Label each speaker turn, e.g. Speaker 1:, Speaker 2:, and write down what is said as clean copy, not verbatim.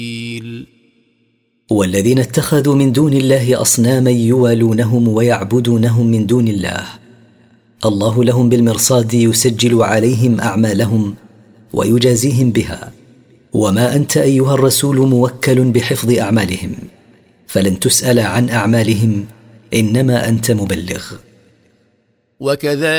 Speaker 1: والذين اتخذوا من دون الله أصناما يوالونهم ويعبدونهم من دون الله، الله لهم بالمرصاد يسجل عليهم أعمالهم ويجازيهم بها، وما أنت أيها الرسول موكل بحفظ أعمالهم، فلن تسأل عن أعمالهم، إنما أنت مبلغ.
Speaker 2: وكذلك